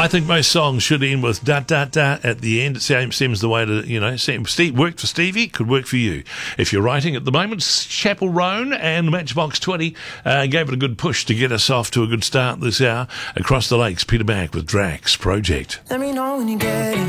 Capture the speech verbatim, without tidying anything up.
I think most songs should end with da da da at the end. It seems, seems the way to, you know, seem, Steve, worked for Stevie, could work for you. If you're writing at the moment, Chapel Roan and Matchbox twenty uh, gave it a good push to get us off to a good start this hour. Across the Lakes, Peter Mack with Drax Project. Let me know when you get it.